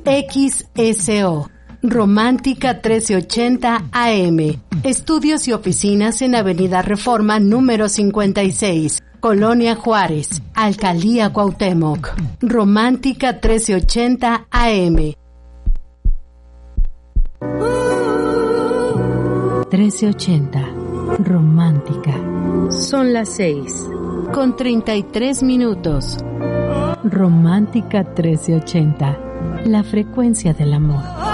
XSO. Romántica 1380 AM. Estudios y oficinas en Avenida Reforma número 56, Colonia Juárez, Alcaldía Cuauhtémoc. Romántica 1380 AM. 1380. Romántica. Son las 6:33. Romántica 1380. La frecuencia del amor.